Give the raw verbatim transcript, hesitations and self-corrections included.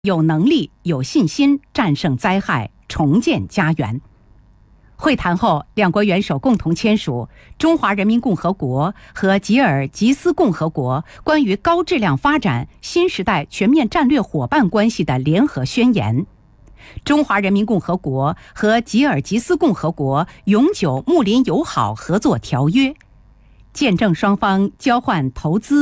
有能力、有信心战胜灾害，重建家园。会谈后，两国元首共同签署中华人民共和国和吉尔吉斯共和国关于高质量发展新时代全面战略伙伴关系的联合宣言，中华人民共和国和吉尔吉斯共和国永久睦邻友好合作条约，见证双方交换投资